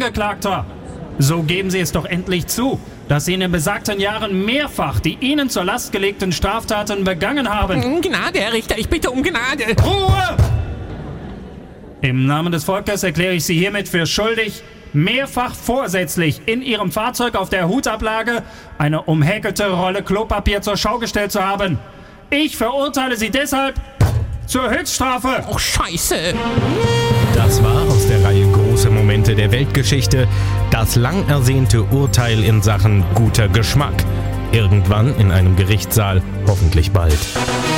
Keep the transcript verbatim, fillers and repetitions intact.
Angeklagter. So geben Sie es doch endlich zu, dass Sie in den besagten Jahren mehrfach die Ihnen zur Last gelegten Straftaten begangen haben. Gnade, Herr Richter, ich bitte um Gnade. Ruhe! Im Namen des Volkes erkläre ich Sie hiermit für schuldig, mehrfach vorsätzlich in Ihrem Fahrzeug auf der Hutablage eine umhäkelte Rolle Klopapier zur Schau gestellt zu haben. Ich verurteile Sie deshalb zur Höchststrafe. Oh, Scheiße. Das war aus der Reihe Große Momente der Weltgeschichte das lang ersehnte Urteil in Sachen guter Geschmack. Irgendwann in einem Gerichtssaal, hoffentlich bald.